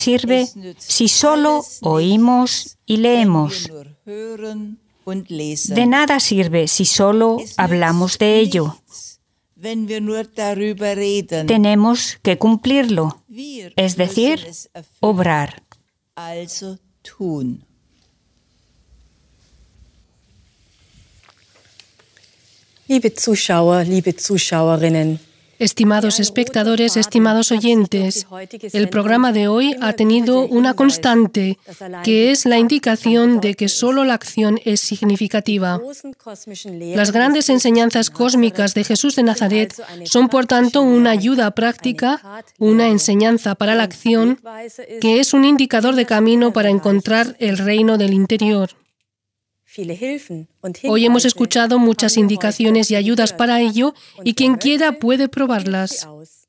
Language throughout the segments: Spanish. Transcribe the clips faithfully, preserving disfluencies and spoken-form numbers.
sirve si solo oímos y leemos. De nada sirve si solo hablamos de ello. Tenemos que cumplirlo, es decir, obrar. Liebe Zuschauer, liebe Zuschauerinnen. Estimados espectadores, estimados oyentes, el programa de hoy ha tenido una constante, que es la indicación de que solo la acción es significativa. Las grandes enseñanzas cósmicas de Jesús de Nazaret son, por tanto, una ayuda práctica, una enseñanza para la acción, que es un indicador de camino para encontrar el reino del interior. Hoy hemos escuchado muchas indicaciones y ayudas para ello, y quien quiera puede probarlas.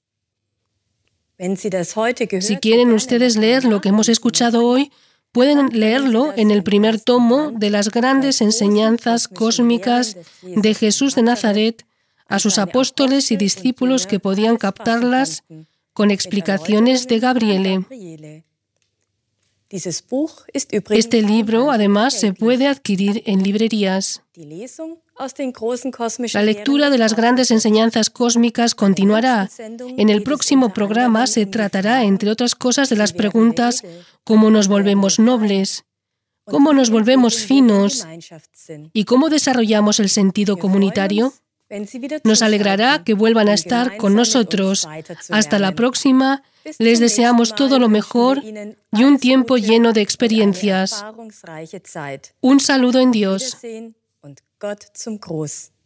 Si quieren ustedes leer lo que hemos escuchado hoy, pueden leerlo en el primer tomo de las grandes enseñanzas cósmicas de Jesús de Nazaret a sus apóstoles y discípulos que podían captarlas con explicaciones de Gabriele. Este libro, además, se puede adquirir en librerías. La lectura de las grandes enseñanzas cósmicas continuará. En el próximo programa se tratará, entre otras cosas, de las preguntas ¿cómo nos volvemos nobles? ¿Cómo nos volvemos finos? ¿Y cómo desarrollamos el sentido comunitario? Nos alegrará que vuelvan a estar con nosotros. Hasta la próxima. Les deseamos todo lo mejor y un tiempo lleno de experiencias. Un saludo en Dios.